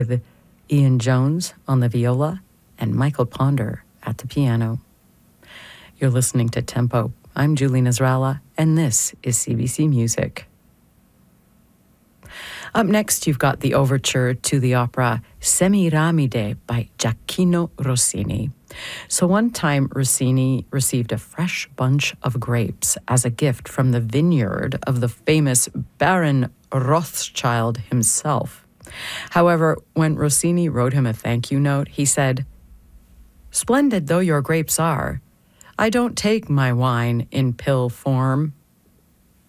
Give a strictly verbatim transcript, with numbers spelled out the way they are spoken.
with Ian Jones on the viola and Michael Ponder at the piano. You're listening to Tempo. I'm Julie Nasrallah, and this is C B C Music. Up next, you've got the overture to the opera Semiramide by Gioacchino Rossini. So one time, Rossini received a fresh bunch of grapes as a gift from the vineyard of the famous Baron Rothschild himself. However, when Rossini wrote him a thank you note, he said, "Splendid though your grapes are, I don't take my wine in pill form."